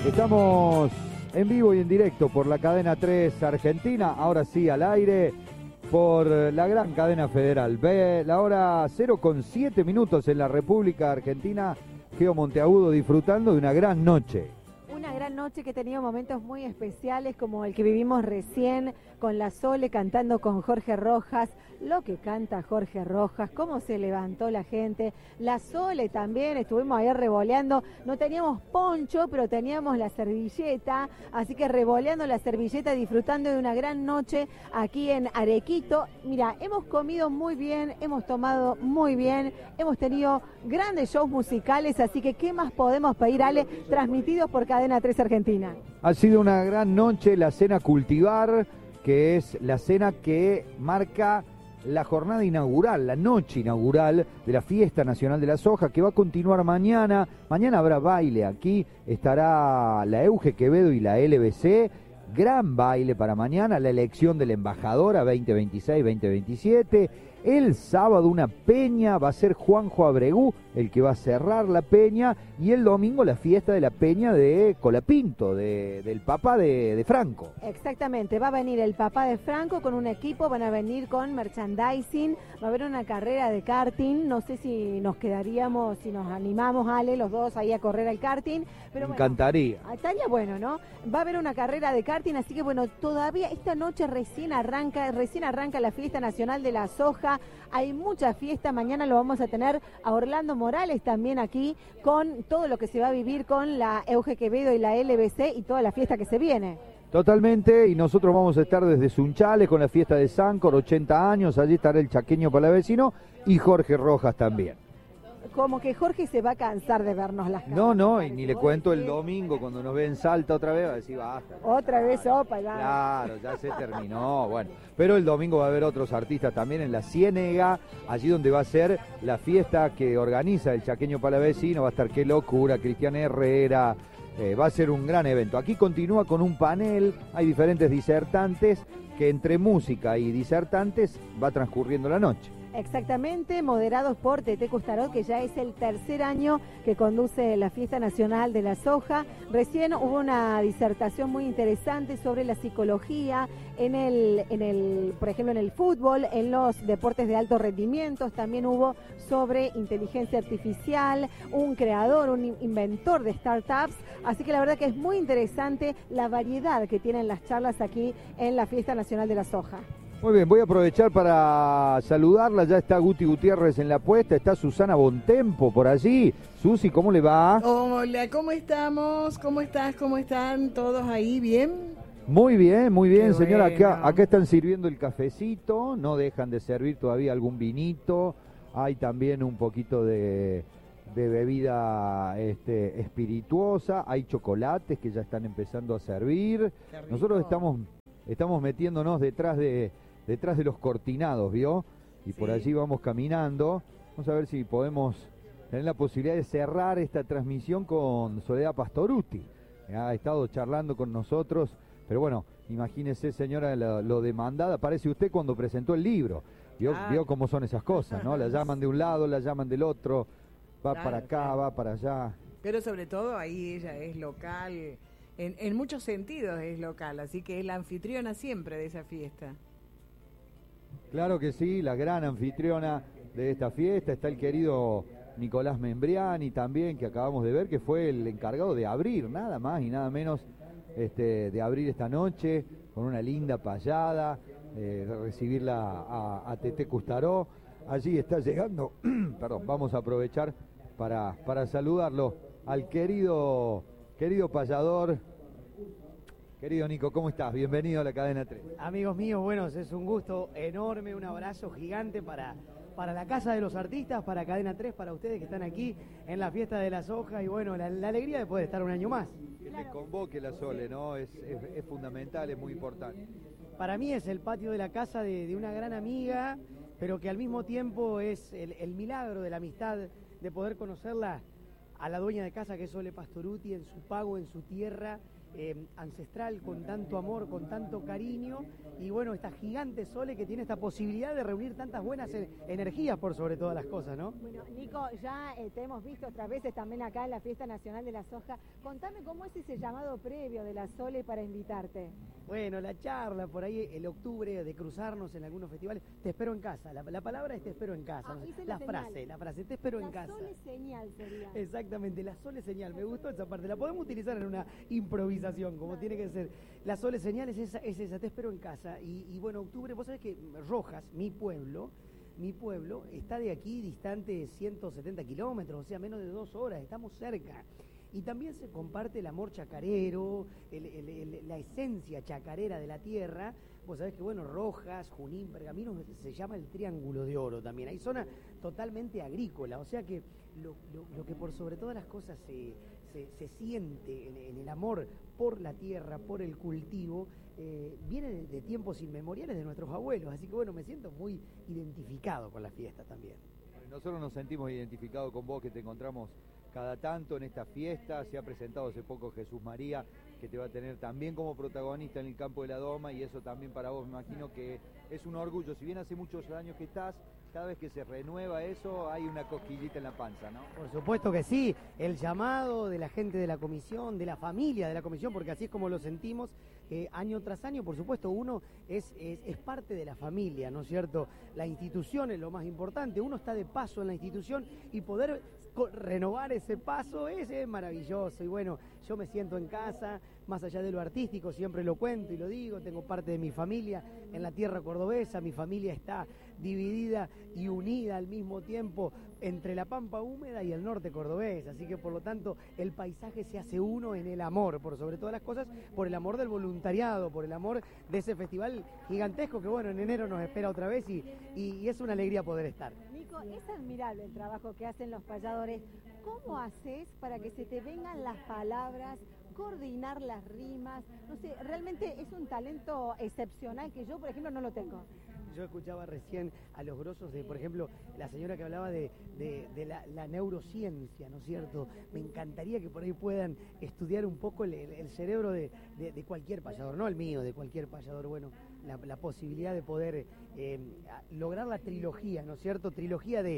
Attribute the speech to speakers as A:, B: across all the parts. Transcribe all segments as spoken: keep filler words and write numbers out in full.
A: Estamos en vivo y en directo por la cadena tres Argentina, ahora sí al aire, por la gran cadena federal. Ve la hora cero con siete minutos en la República Argentina. Geo Monteagudo disfrutando de una gran noche.
B: Una gran noche que ha tenido momentos muy especiales como el que vivimos recién con la Sole cantando con Jorge Rojas, lo que canta Jorge Rojas, cómo se levantó la gente, la Sole también, estuvimos ahí revoleando, no teníamos poncho pero teníamos la servilleta, así que revoleando la servilleta, disfrutando de una gran noche aquí en Arequito. Mira, hemos comido muy bien, hemos tomado muy bien, hemos tenido grandes shows musicales, así que ¿qué más podemos pedir, Ale? Transmitidos por Cadena tres Argentina.
A: Ha sido una gran noche la cena Cultivar, que es la cena que marca la jornada inaugural, la noche inaugural de la Fiesta Nacional de la Soja, que va a continuar mañana. Mañana habrá baile aquí, estará la Euge Quevedo y la L B C. Gran baile para mañana, la elección de la embajadora veinte veintiséis veinte veintisiete. El sábado una peña, va a ser Juanjo Abregú el que va a cerrar la peña, y el domingo la fiesta de la peña de Colapinto, de, del papá de, de Franco.
B: Exactamente, va a venir el papá de Franco con un equipo, van a venir con merchandising, va a haber una carrera de karting, no sé si nos quedaríamos, si nos animamos, Ale, los dos ahí a correr al karting, pero
A: Me
B: bueno,
A: encantaría.
B: Estaría bueno, ¿no? Va a haber una carrera de karting, así que bueno, todavía esta noche recién arranca, recién arranca la Fiesta Nacional de la Soja, hay mucha fiesta, mañana lo vamos a tener a Orlando Morales también aquí, con todo lo que se va a vivir con la Euge Quevedo y la L B C y toda la fiesta que se viene.
A: Totalmente, y nosotros vamos a estar desde Sunchales con la fiesta de Sancor, ochenta años, allí estará el chaqueño palavecino y Jorge Rojas también.
B: Como que Jorge se va a cansar de vernos las caras.
A: No, no, y ni le cuento el domingo cuando nos ve en Salta otra vez, va a decir basta.
B: Otra vez sopa, ya.
A: Claro, ya se terminó, bueno. Pero el domingo va a haber otros artistas también en la Ciénega, allí donde va a ser la fiesta que organiza el chaqueño palavecino, va a estar Qué Locura, Cristian Herrera, eh, va a ser un gran evento. Aquí continúa con un panel, hay diferentes disertantes, que entre música y disertantes va transcurriendo la noche.
B: Exactamente, moderados por Tete Custarot, que ya es el tercer año que conduce la Fiesta Nacional de la Soja. Recién hubo una disertación muy interesante sobre la psicología en el, en el, por ejemplo, en el fútbol, en los deportes de alto rendimiento. También hubo sobre inteligencia artificial, un creador, un inventor de startups. Así que la verdad que es muy interesante la variedad que tienen las charlas aquí en la Fiesta Nacional de la Soja.
A: Muy bien, voy a aprovechar para saludarla, ya está Guti Gutiérrez en la puesta, está Susana Bontempo por allí. Susi, ¿cómo le va?
C: Hola, ¿cómo estamos? ¿Cómo estás? ¿Cómo están todos ahí? ¿Bien?
A: Muy bien, muy bien,
C: Qué
A: señora,
C: bueno.
A: acá, acá están sirviendo el cafecito, no dejan de servir todavía algún vinito, hay también un poquito de, de bebida este, espirituosa, hay chocolates que ya están empezando a servir. Nosotros estamos, estamos metiéndonos detrás de... detrás de los cortinados, ¿vio? Y sí, por allí vamos caminando. Vamos a ver si podemos tener la posibilidad de cerrar esta transmisión con Soledad Pastorutti. Ha estado charlando con nosotros, pero bueno, imagínese, señora, lo, lo demandada. Parece usted cuando presentó el libro. ¿Vio, ah. vio cómo son esas cosas, ¿no? La llaman de un lado, la llaman del otro, va claro, para acá, claro. va para allá.
C: Pero sobre todo ahí ella es local, en, en muchos sentidos es local, así que es la anfitriona siempre de esa fiesta.
A: Claro que sí, la gran anfitriona de esta fiesta, está el querido Nicolás Membriani también, que acabamos de ver, que fue el encargado de abrir, nada más y nada menos, este, de abrir esta noche, con una linda payada, eh, de recibirla a, a Tete Custaró. Allí está llegando, perdón, vamos a aprovechar para, para saludarlo al querido, querido payador. Querido Nico, ¿cómo estás? Bienvenido a la Cadena tres.
D: Amigos míos, bueno, es un gusto enorme, un abrazo gigante para, para la Casa de los Artistas, para Cadena tres, para ustedes que están aquí en la Fiesta de la Soja y bueno, la, la alegría de poder estar un año más.
A: Que te convoque la Sole, ¿no? Es, es, es fundamental, es muy importante.
D: Para mí es el patio de la casa de, de una gran amiga, pero que al mismo tiempo es el, el milagro de la amistad, de poder conocerla a la dueña de casa, que es Sole Pastorutti, en su pago, en su tierra, eh, ancestral, con tanto amor, con tanto cariño, y bueno, esta gigante Sole que tiene esta posibilidad de reunir tantas buenas e- energías por sobre todas las cosas, ¿no?
B: Bueno, Nico, ya eh, te hemos visto otras veces también acá en la Fiesta Nacional de la Soja. Contame cómo es ese llamado previo de la Sole para invitarte.
D: Bueno, la charla por ahí, el octubre, de cruzarnos en algunos festivales. Te espero en casa, la, la palabra es te espero en casa.
B: Ah,
D: no sé,
B: esa es
D: la
B: la
D: frase,
B: señal.
D: la frase, te espero
B: La
D: en casa.
B: Sole señal sería.
D: Exactamente, la Sole señal, me gustó esa parte, la podemos utilizar en una improvisación, como tiene que ser. La Sole señal es esa, es esa, te espero en casa. Y, y bueno, octubre, vos sabés que Rojas, mi pueblo, mi pueblo, está de aquí distante ciento setenta kilómetros, o sea, menos de dos horas, estamos cerca. Y también se comparte el amor chacarero, el, el, el, la esencia chacarera de la tierra. Vos sabés que, bueno, Rojas, Junín, Pergamino, se llama el Triángulo de Oro también. Hay zona totalmente agrícola, o sea que lo, lo, lo que por sobre todas las cosas se, se, se siente en, en el amor por la tierra, por el cultivo, eh, viene de, de tiempos inmemoriales de nuestros abuelos. Así que, bueno, me siento muy identificado con la fiesta también.
A: Nosotros nos sentimos identificados con vos, que te encontramos cada tanto en esta fiesta. Se ha presentado hace poco Jesús María, que te va a tener también como protagonista en el campo de la Doma, y eso también para vos me imagino que es un orgullo. Si bien hace muchos años que estás, cada vez que se renueva eso hay una cosquillita en la panza, ¿no?
D: Por supuesto que sí, el llamado de la gente de la comisión, de la familia de la comisión, porque así es como lo sentimos, eh, año tras año, por supuesto, uno es, es, es parte de la familia, ¿no es cierto? La institución es lo más importante, uno está de paso en la institución y poder renovar ese paso es, es maravilloso. Y bueno, yo me siento en casa, más allá de lo artístico, siempre lo cuento y lo digo, tengo parte de mi familia en la tierra cordobesa, mi familia está dividida y unida al mismo tiempo entre la Pampa húmeda y el norte cordobés, así que por lo tanto el paisaje se hace uno en el amor, por sobre todas las cosas, por el amor del voluntariado, por el amor de ese festival gigantesco que bueno, en enero nos espera otra vez y, y, y es una alegría poder estar.
B: Nico, es admirable el trabajo que hacen los payadores. ¿Cómo haces para que se te vengan las palabras, coordinar las rimas? No sé, realmente es un talento excepcional que yo, por ejemplo, no lo tengo.
D: Yo escuchaba recién a los grosos de, por ejemplo, la señora que hablaba de, de, de la, la neurociencia, ¿no es cierto? Me encantaría que por ahí puedan estudiar un poco el, el cerebro de, de, de cualquier payador, no el mío, de cualquier payador. Bueno, la, la posibilidad de poder eh, lograr la trilogía, ¿no es cierto? Trilogía de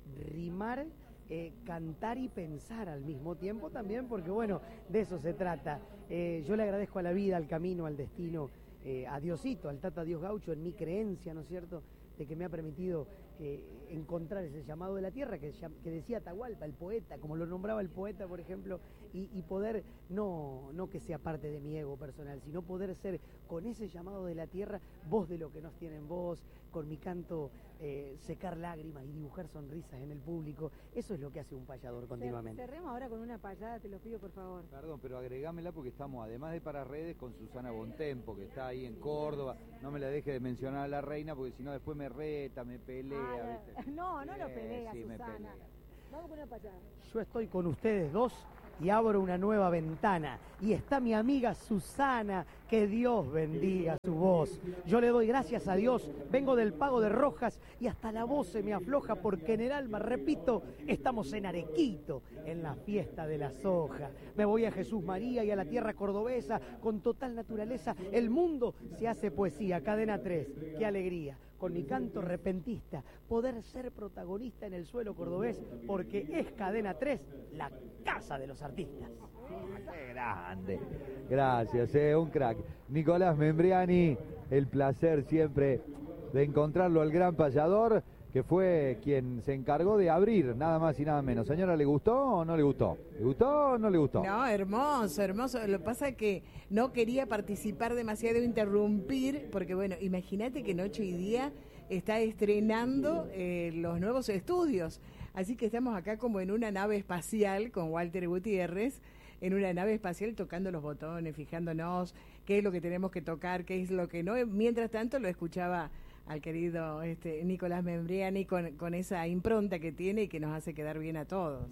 D: rimar, eh, cantar y pensar al mismo tiempo también, porque bueno, de eso se trata. Eh, yo le agradezco a la vida, al camino, al destino, Eh, a Diosito, al Tata Dios Gaucho, en mi creencia, ¿no es cierto?, de que me ha permitido eh, encontrar ese llamado de la tierra que, que decía Atahualpa, el poeta, como lo nombraba el poeta, por ejemplo, y, y poder, no, no que sea parte de mi ego personal, sino poder ser con ese llamado de la tierra, voz de lo que nos tiene en voz, con mi canto eh, secar lágrimas y dibujar sonrisas en el público. Eso es lo que hace un payador continuamente.
B: Cerremos ahora con una payada, te lo pido por favor.
A: Perdón, pero agregámela porque estamos, además de para redes, con Susana Bontempo, que está ahí en Córdoba. No me la deje de mencionar a la reina, porque si no después me reta, me pelea.
B: Ah,
A: ¿viste?
B: no, no lo
A: Eh,
B: pelea,
A: sí, me
B: Susana.
A: pelea.
B: Vamos con una payada.
D: Yo estoy con ustedes dos y abro una nueva ventana. Y está mi amiga Susana, que Dios bendiga su voz. Yo le doy gracias a Dios, vengo del Pago de Rojas y hasta la voz se me afloja porque en el alma, repito, estamos en Arequito, en la fiesta de la soja. Me voy a Jesús María y a la tierra cordobesa con total naturaleza. El mundo se hace poesía, Cadena tres, qué alegría. Con mi canto repentista, poder ser protagonista en el suelo cordobés, porque es Cadena tres, la casa de los artistas.
A: ¡Qué grande! Gracias, eh, un crack. Nicolás Membriani, el placer siempre de encontrarlo al gran payador, que fue quien se encargó de abrir, nada más y nada menos. Señora, ¿le gustó o no le gustó? ¿Le gustó o no le gustó?
C: No, hermoso, hermoso. Lo que pasa es que no quería participar demasiado, interrumpir, porque bueno, imagínate que Noche y Día está estrenando eh, los nuevos estudios. Así que estamos acá como en una nave espacial con Walter Gutiérrez, en una nave espacial tocando los botones, fijándonos qué es lo que tenemos que tocar, qué es lo que no. Mientras tanto lo escuchaba al querido este, Nicolás Membriani con, con esa impronta que tiene y que nos hace quedar bien a todos.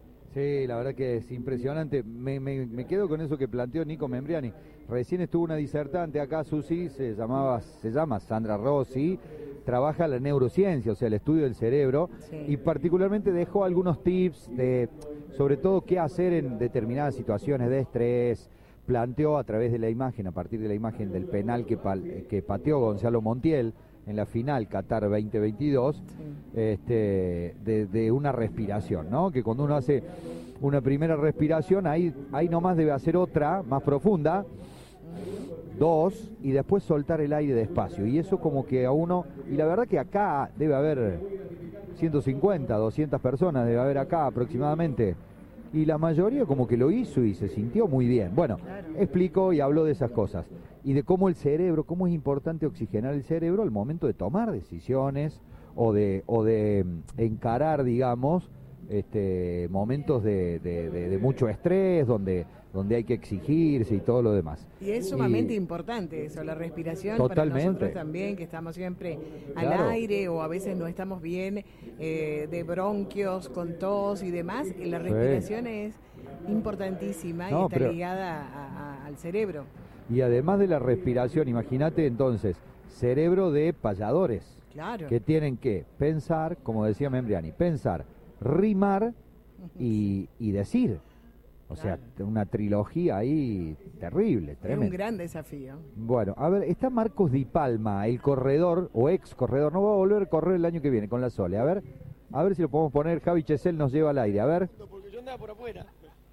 A: Sí, la verdad que es impresionante. Me, me, me quedo con eso que planteó Nico Membriani. Recién estuvo una disertante acá, Susi, se llamaba, se llama Sandra Rossi, trabaja la neurociencia, o sea, el estudio del cerebro, sí. Y particularmente dejó algunos tips de, sobre todo, qué hacer en determinadas situaciones de estrés, planteó a través de la imagen, a partir de la imagen del penal que, pal, que pateó Gonzalo Montiel en la final Qatar veinte veintidós, sí. este, de, de una respiración, ¿no? Que cuando uno hace una primera respiración, ahí, ahí nomás debe hacer otra más profunda, dos, y después soltar el aire despacio. Y eso como que a uno, y la verdad que acá debe haber ciento cincuenta, doscientas personas, debe haber acá aproximadamente, y la mayoría como que lo hizo y se sintió muy bien. Bueno, claro. Explicó y habló de esas cosas, y de cómo el cerebro, cómo es importante oxigenar el cerebro al momento de tomar decisiones, o de, o de encarar, digamos, este, momentos de, de, de, de mucho estrés, donde, donde hay que exigirse y todo lo demás.
C: Y es sumamente y, importante eso, la respiración.
A: Totalmente.
C: Para nosotros también, que estamos siempre
A: claro.
C: al aire, o a veces no estamos bien eh, de bronquios, con tos y demás, y la respiración sí. es importantísima no, y está pero... ligada a, a, al cerebro.
A: Y además de la respiración, imagínate entonces, cerebro de payadores,
C: claro.
A: que tienen que pensar, como decía Membriani, pensar, rimar y, y decir. O claro. sea, una trilogía ahí terrible, tremenda.
C: Es un gran desafío.
A: Bueno, a ver, está Marcos Di Palma, el corredor o ex corredor, no va a volver a correr el año que viene con la Sole. A ver, a ver si lo podemos poner. Javi Chesel nos lleva al aire, a ver.
E: Porque yo andaba por afuera.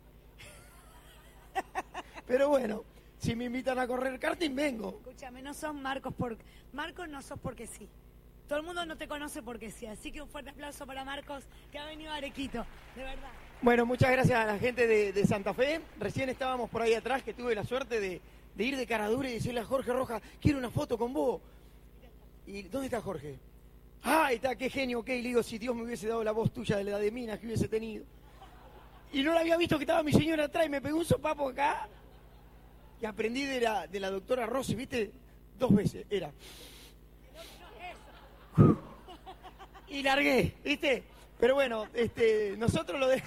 E: Pero bueno, si me invitan a correr karting, vengo.
F: Escúchame, no sos Marcos por... Marcos no sos porque sí. Todo el mundo no te conoce porque sí. Así que un fuerte aplauso para Marcos, que ha venido a Arequito, de verdad.
E: Bueno, muchas gracias a la gente de, de Santa Fe. Recién estábamos por ahí atrás, que tuve la suerte de, de ir de cara dura y decirle a Jorge Rojas, quiero una foto con vos. ¿Y dónde está Jorge? Ah, ahí está, qué genio, ok. Le digo, si Dios me hubiese dado la voz tuya de la de Minas que hubiese tenido. Y no la había visto, que estaba mi señora atrás y me pegó un sopapo acá. Y aprendí de la, de la doctora Rossi, ¿viste? Dos veces, era. Y largué, ¿viste? Pero bueno, este, nosotros lo de...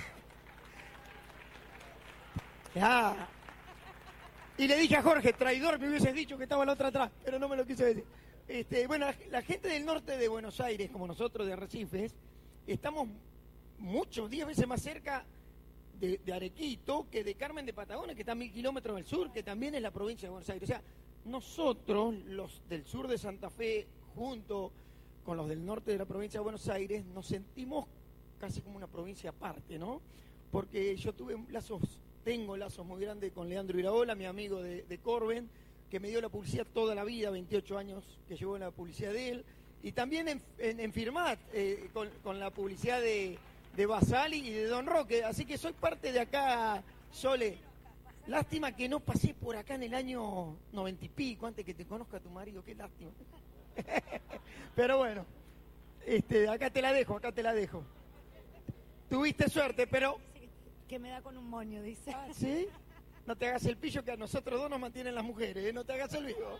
E: Ah. Y le dije a Jorge, traidor, me hubieses dicho que estaba la otra atrás, pero no me lo quise decir. Este, bueno, la, la gente del norte de Buenos Aires, como nosotros de Arrecifes, estamos muchos, diez veces más cerca de, de Arequito que de Carmen de Patagones, que está a mil kilómetros del sur, que también es la provincia de Buenos Aires. O sea, nosotros, los del sur de Santa Fe, junto con los del norte de la provincia de Buenos Aires, nos sentimos casi como una provincia aparte, ¿no? Porque yo tuve lazos, tengo lazos muy grandes con Leandro Iraola, mi amigo de, de Corben, que me dio la publicidad toda la vida, veintiocho años que llevó en la publicidad de él, y también en, en, en Firmat, eh, con, con la publicidad de, de Basali y de Don Roque, así que soy parte de acá, Sole. Lástima que no pasé por acá en el año noventa y pico, antes que te conozca tu marido, qué lástima. Pero bueno, este, acá te la dejo, acá te la dejo. Tuviste suerte, pero...
F: Que me da con un moño, dice.
E: ¿Ah, sí? No te hagas el pillo, que a nosotros dos nos mantienen las mujeres, ¿eh? No te hagas el vivo.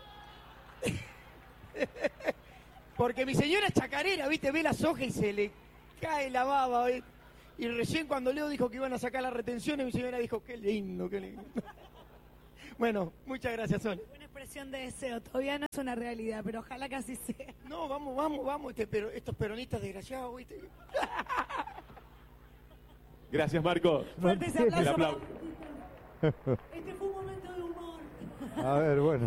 E: Porque mi señora es chacarera, ¿viste? Ve las hojas y se le cae la baba, ¿eh? Y recién cuando Leo dijo que iban a sacar las retenciones, mi señora dijo, qué lindo, qué lindo. Bueno, muchas gracias, Sol.
F: Una expresión de deseo, todavía no es una realidad, pero ojalá que así sea.
E: No, vamos, vamos, vamos, este, pero estos peronistas desgraciados, ¿viste?
G: Gracias, Marco.
F: Fuerte ese aplauso.
G: El aplauso.
F: Este fue un momento de humor.
A: A ver, bueno.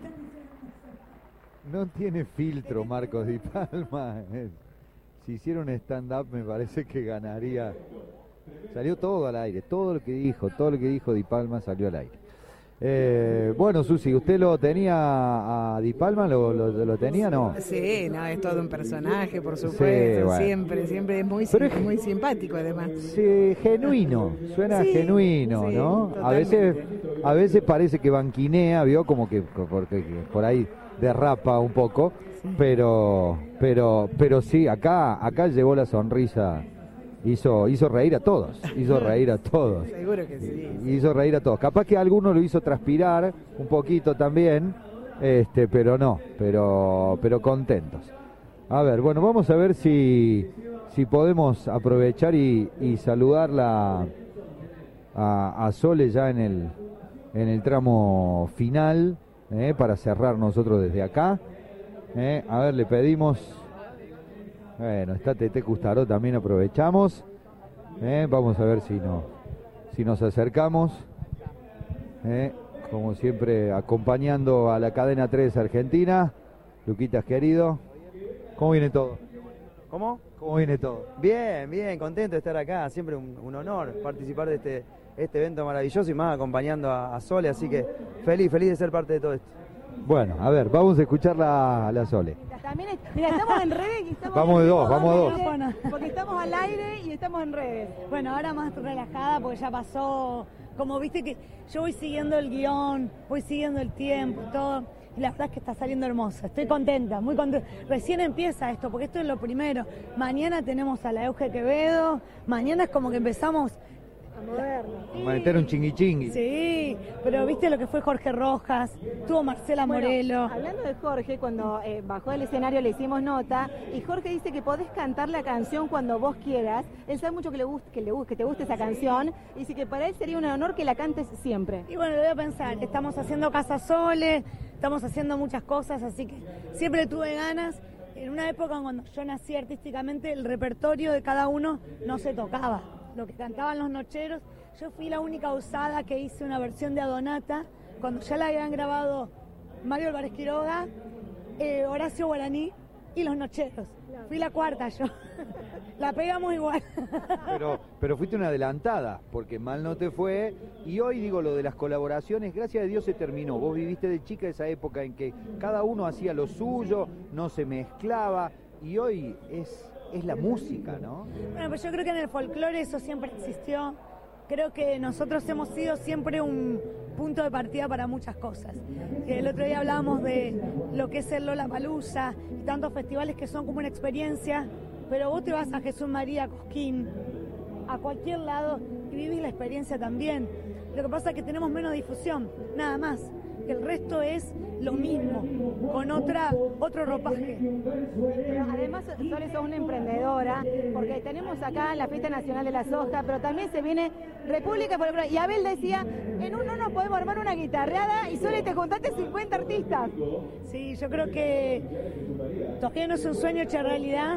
A: No tiene filtro Marcos Di Palma. Si hiciera un stand-up me parece que ganaría. Salió todo al aire, todo lo que dijo, todo lo que dijo Di Palma salió al aire. Eh, bueno, Susi, ¿usted lo tenía a Di Palma? ¿Lo, lo, lo tenía no?
C: Sí, no, es todo un personaje, por supuesto, sí, bueno. siempre, siempre es muy, es muy simpático además.
A: Sí, genuino, suena sí, genuino, sí, ¿no? Totalmente. A veces a veces parece que banquinea, vio como que porque por ahí derrapa un poco, sí. pero pero pero sí, acá acá llevó la sonrisa. Hizo, hizo reír a todos, hizo reír a todos.
C: Seguro que sí.
A: Hizo reír a todos. Capaz que a alguno lo hizo transpirar un poquito también, este, pero no, pero, pero contentos. A ver, bueno, vamos a ver si, si podemos aprovechar y, y saludarla a, a Sole ya en el, en el tramo final, eh, para cerrar nosotros desde acá. Eh, a ver, le pedimos... Bueno, está Tete Custaró también, aprovechamos. Eh, vamos a ver si, no, si nos acercamos. Eh, como siempre, acompañando a la cadena tres Argentina. Luquitas, querido, ¿cómo viene todo?
H: ¿Cómo?
A: ¿Cómo viene todo?
H: Bien, bien, contento de estar acá, siempre un, un honor participar de este, este evento maravilloso y más acompañando a, a Sole, así que feliz, feliz de ser parte de todo esto.
A: Bueno, a ver, vamos a escuchar la, la Sole.
B: También es- mira, estamos en redes y estamos
A: Vamos de
B: en
A: dos,
B: vivo,
A: vamos de dos.
B: porque- Porque estamos al aire y estamos en redes.
F: Bueno, ahora más relajada porque ya pasó, como viste que yo voy siguiendo el guión, voy siguiendo el tiempo y todo, y la verdad es que está saliendo hermosa, estoy contenta, muy contenta. Recién empieza esto, porque esto es lo primero. Mañana tenemos a la Euge Quevedo, mañana es como que empezamos...
B: A movernos.
A: Vamos a meter un chingui chingui.
F: Sí, pero viste lo que fue Jorge Rojas, tuvo Marcela
B: Bueno,
F: Morelo.
B: hablando de Jorge, cuando eh, bajó del escenario le hicimos nota y Jorge dice que podés cantar la canción cuando vos quieras. Él sabe mucho que le guste, que le guste, que te guste esa canción y dice que para él sería un honor que la cantes siempre.
F: Y bueno, le voy a pensar, estamos haciendo Casa Sole, estamos haciendo muchas cosas, así que siempre tuve ganas. En una época cuando yo nací artísticamente, el repertorio de cada uno no se tocaba. Lo que cantaban los nocheros, yo fui la única usada que hice una versión de Adonata, cuando ya la habían grabado Mario Álvarez Quiroga, eh, Horacio Guaraní y los nocheros. Fui la cuarta yo. La pegamos igual.
A: Pero, pero fuiste una adelantada, porque mal no te fue. Y hoy digo lo de las colaboraciones, gracias a Dios se terminó. Vos viviste de chica esa época en que cada uno hacía lo suyo, no se mezclaba. Y hoy es, es la música, ¿no?
F: Bueno, pues yo creo que en el folclore eso siempre existió. Creo que nosotros hemos sido siempre un punto de partida para muchas cosas. El otro día hablábamos de lo que es el Lollapalooza y tantos festivales que son como una experiencia, pero vos te vas a Jesús María, Cosquín, a cualquier lado y vivís la experiencia también. Lo que pasa es que tenemos menos difusión, nada más. El resto es lo mismo, con otra otro ropaje.
B: Pero además, Sole, sos una emprendedora, porque tenemos acá la Fiesta Nacional de la Soja, pero también se viene República Folclórica. Y Abel decía, en uno nos podemos armar una guitarreada y Sole, te juntaste cincuenta artistas.
F: Sí, yo creo que todavía no es un sueño hecho realidad,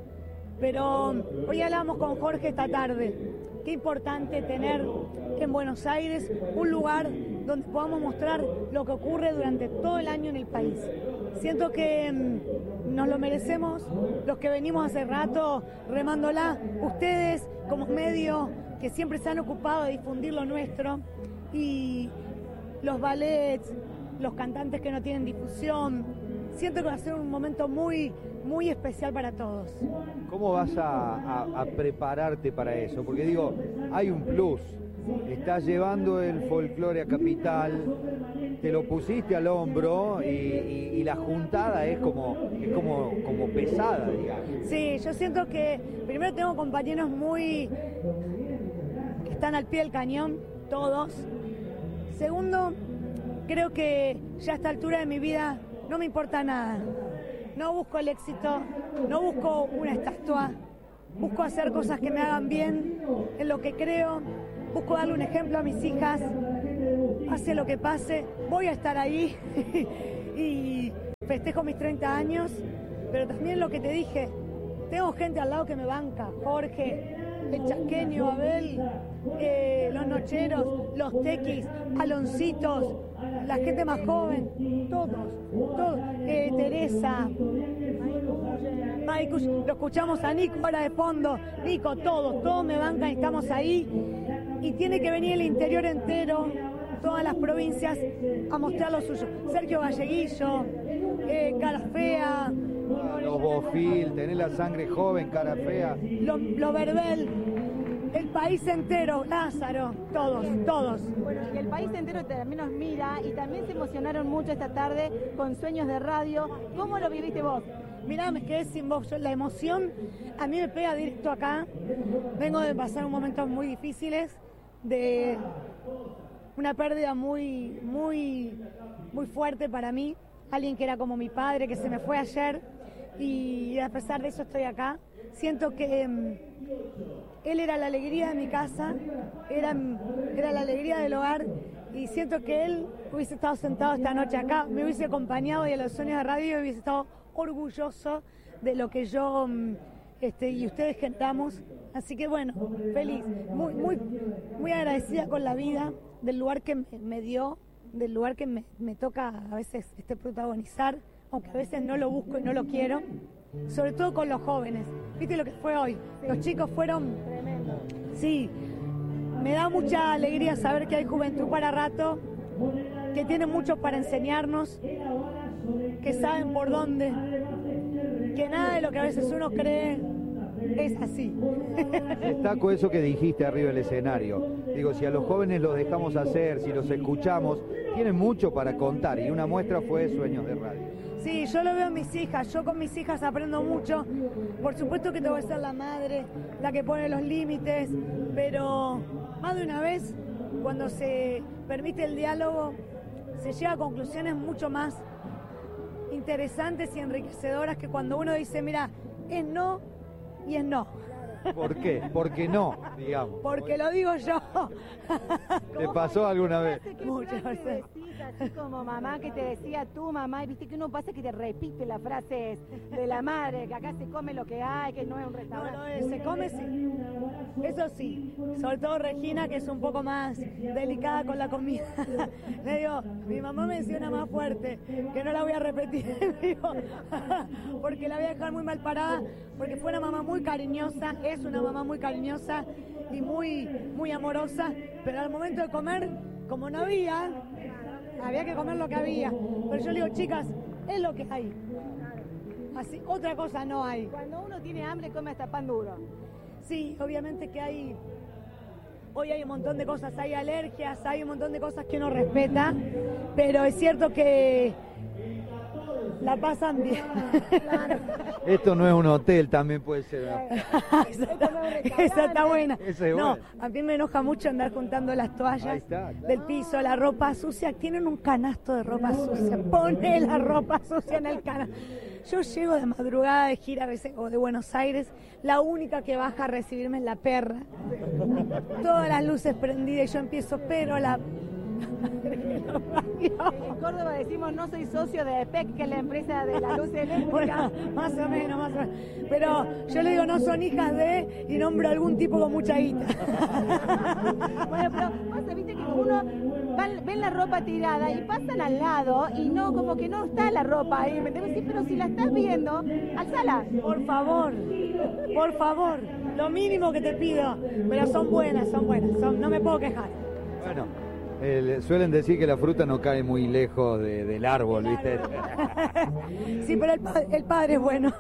F: pero hoy hablamos con Jorge esta tarde. Qué importante tener en Buenos Aires un lugar donde podamos mostrar lo que ocurre durante todo el año en el país. Siento que mm, nos lo merecemos los que venimos hace rato remándola, ustedes como medio que siempre se han ocupado de difundir lo nuestro, y los ballets, los cantantes que no tienen difusión. Siento que va a ser un momento muy, muy especial para todos.
A: ¿Cómo vas a, a- a prepararte para eso? Porque digo, hay un plus. Estás llevando el folclore a Capital, te lo pusiste al hombro y, y- y la juntada es como, es como, como pesada, digamos.
F: Sí, yo siento que primero tengo compañeros muy que están al pie del cañón, todos. Segundo, creo que ya a esta altura de mi vida no me importa nada. No busco el éxito, no busco una estatua, busco hacer cosas que me hagan bien, en lo que creo, busco darle un ejemplo a mis hijas, pase lo que pase, voy a estar ahí y festejo mis treinta años, pero también lo que te dije, tengo gente al lado que me banca, Jorge, el Chaqueño, Abel, eh, los Nocheros, los Tequis, Aloncitos, la gente más joven, todos, todos, eh, Teresa, Maikus, lo escuchamos a Nico ahora de fondo, Nico, todos, todos me bancan y estamos ahí, y tiene que venir el interior entero, todas las provincias, a mostrar lo suyo. Sergio Galleguillo, eh, Cara Fea,
A: Los Bofil, tenés la sangre joven, cara fea.
F: Lo, lo Verbel, el país entero, Lázaro, todos, todos.
B: Bueno, y el país entero también nos mira y también se emocionaron mucho esta tarde con Sueños de Radio. ¿Cómo lo viviste vos?
F: Mirá, me quedé sin voz. Yo, la emoción a mí me pega directo acá. Vengo de pasar momentos muy difíciles, de una pérdida muy, muy, muy fuerte para mí. Alguien que era como mi padre, que se me fue ayer, y a pesar de eso estoy acá. Siento que um, él era la alegría de mi casa, era, era la alegría del hogar, y siento que él hubiese estado sentado esta noche acá, me hubiese acompañado y a los Sueños de Radio hubiese estado orgulloso de lo que yo um, este, y ustedes generamos. Así que bueno, feliz, muy, muy, muy agradecida con la vida, del lugar que me, me dio, del lugar que me, me toca a veces este, protagonizar, aunque a veces no lo busco y no lo quiero, sobre todo con los jóvenes. ¿Viste lo que fue hoy? Sí. Los chicos fueron... Tremendo. Sí, me da mucha alegría saber que hay juventud para rato, que tienen mucho para enseñarnos, que saben por dónde, que nada de lo que a veces uno cree es así.
A: Destaco eso que dijiste arriba del escenario. Digo, si a los jóvenes los dejamos hacer, si los escuchamos, tienen mucho para contar y una muestra fue Sueños de Radio.
F: Sí, yo lo veo en mis hijas, yo con mis hijas aprendo mucho. Por supuesto que tengo que ser la madre, la que pone los límites, pero más de una vez, cuando se permite el diálogo, se llega a conclusiones mucho más interesantes y enriquecedoras que cuando uno dice, mira, es no y es no.
A: ¿Por qué? Porque no, digamos.
F: Porque lo digo yo.
A: ¿Te pasó alguna vez?
B: Muchas veces. Así como mamá que te decía tú, mamá, y viste que uno pasa que te repite las frases de la madre, que acá se come lo que hay, que no es un restaurante.
F: No, no es, se come sí. Eso sí, sobre todo Regina, que es un poco más delicada con la comida. Le digo, mi mamá me decía una más fuerte, que no la voy a repetir, digo, porque la voy a dejar muy mal parada, porque fue una mamá muy cariñosa, es una mamá muy cariñosa y muy, muy amorosa, pero al momento de comer, como no había, había que comer lo que había. Pero yo le digo, chicas, es lo que hay. Así, otra cosa no hay.
B: Cuando uno tiene hambre, come hasta pan duro.
F: Sí, obviamente que hay... Hoy hay un montón de cosas, hay alergias, hay un montón de cosas que uno respeta, pero es cierto que la pasan bien.
A: Esto no es un hotel, también puede ser.
F: Esa, esa está buena.
A: Esa es
F: no,
A: buena.
F: a mí me enoja mucho andar juntando las toallas
A: está, claro.
F: del piso, la ropa sucia. Tienen un canasto de ropa sucia. Pone la ropa sucia en el canasto. Yo llego de madrugada de gira a veces, o de Buenos Aires, la única que baja a recibirme es la perra. Todas las luces prendidas y yo empiezo, pero la...
B: En Córdoba decimos no soy socio de E P E C, que es la empresa de la luz eléctrica.
F: Bueno, más o menos, más o menos. Pero yo le digo no son hijas de y nombro a algún tipo con mucha guita.
B: Bueno, pero pasa, viste que uno van, ven la ropa tirada y pasan al lado y no, como que no está la ropa ahí, ¿me entiendes? Sí, pero si la estás viendo, alzala.
F: Por favor, por favor, lo mínimo que te pido, pero son buenas, son buenas, son, no me puedo quejar.
A: Bueno. Eh, suelen decir que la fruta no cae muy lejos de, del árbol, ¿viste?
F: Sí, pero el, pa el padre es bueno.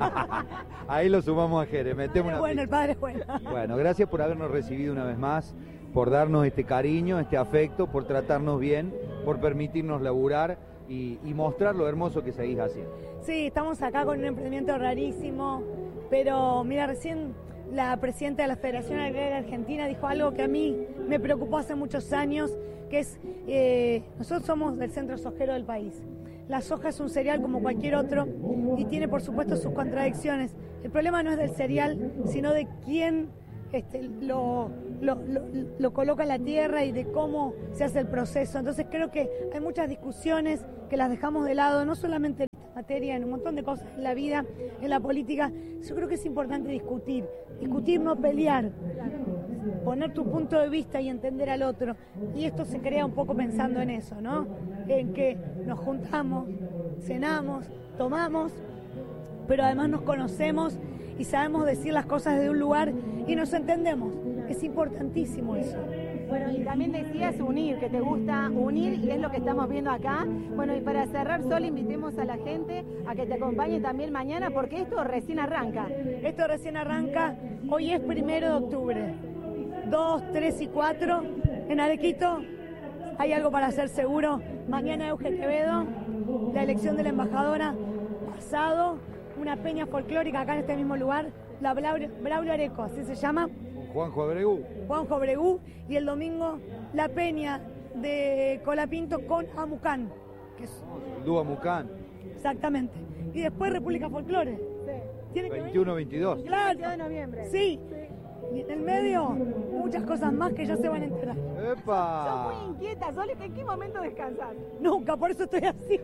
A: Ahí lo sumamos a Jere, metemos una
F: bueno, el padre es bueno.
A: Bueno, gracias por habernos recibido una vez más, por darnos este cariño, este afecto, por tratarnos bien, por permitirnos laburar y, y mostrar lo hermoso que seguís haciendo.
F: Sí, estamos acá con un emprendimiento rarísimo, pero mira, recién la presidenta de la Federación Agraria Argentina dijo algo que a mí me preocupó hace muchos años, que es, eh, nosotros somos del centro sojero del país. La soja es un cereal como cualquier otro y tiene por supuesto sus contradicciones. El problema no es del cereal, sino de quién este, lo, lo, lo, lo coloca en la tierra y de cómo se hace el proceso. Entonces creo que hay muchas discusiones que las dejamos de lado, no solamente en esta materia, en un montón de cosas en la vida, en la política. Yo creo que es importante discutir, discutir, no pelear, poner tu punto de vista y entender al otro. Y esto se crea un poco pensando en eso, ¿no? En que nos juntamos, cenamos, tomamos, pero además nos conocemos y sabemos decir las cosas desde un lugar y nos entendemos. Es importantísimo eso.
B: Bueno, y también decías unir, que te gusta unir y es lo que estamos viendo acá. Bueno, y para cerrar, Sol, invitemos a la gente a que te acompañe también mañana porque esto recién arranca.
F: Esto recién arranca, hoy es primero de octubre. dos, tres y cuatro en Arequito. Hay algo para hacer seguro. Mañana Euge Quevedo, la elección de la embajadora. Pasado, una peña folclórica acá en este mismo lugar, la Braulio, Braulio Areco, así se llama.
A: Juanjo Abregu.
F: Juanjo Abregu. Y el domingo la peña de Colapinto con Amucán. Que es...
A: El dúo Amucán.
F: Exactamente. Y después República Folclore.
B: Sí.
F: ¿Tiene que
A: veintiuno veintidós.
F: Claro.
B: veintidós de noviembre.
F: Sí. Y en el medio, muchas cosas más que ya se van a enterar.
A: ¡Epa!
B: Sos muy inquieta, Sol, ¿en qué momento descansás?
F: Nunca, por eso estoy así.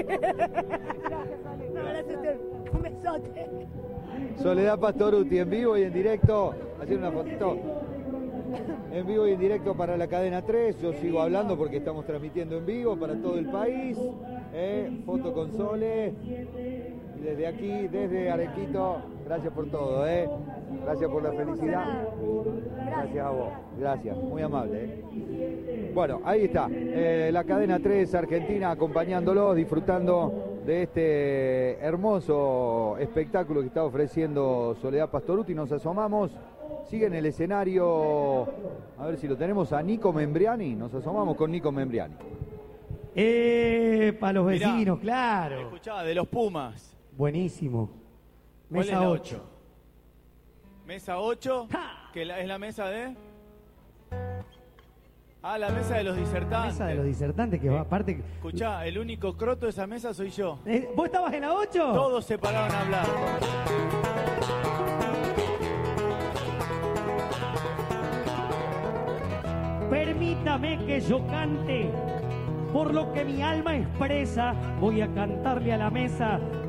B: Gracias, Sol.
F: No, gracias, un besote.
A: Soledad Pastoruti en vivo y en directo, haciendo una fotito. En vivo y en directo para la cadena tres. Yo sigo hablando porque estamos transmitiendo en vivo para todo el país. Eh, foto con Sole. Y desde aquí, desde Arequito, gracias por todo. Eh. Gracias por la felicidad. Gracias a vos. Gracias, muy amable. Eh. Bueno, ahí está. Eh, la cadena tres Argentina acompañándolos, disfrutando de este hermoso espectáculo que está ofreciendo Soledad Pastorutti. Nos asomamos, sigue en el escenario, a ver si lo tenemos, a Nico Membriani. Nos asomamos con Nico Membriani.
I: Eh, para los
J: Mirá,
I: vecinos, claro.
J: Escuchá, de los Pumas.
I: Buenísimo.
J: ¿Cuál
I: Mesa
J: es la
I: ocho.
J: ocho? Mesa ocho, que la- es la mesa de... Ah, la mesa de los disertantes.
I: Mesa de los disertantes que va aparte.
J: Escuchá, el único croto de esa mesa soy yo.
I: Eh, ¿Vos estabas en la ocho?
J: Todos se pararon a hablar.
I: Permítame que yo cante, por lo que mi alma expresa, voy a cantarle a la mesa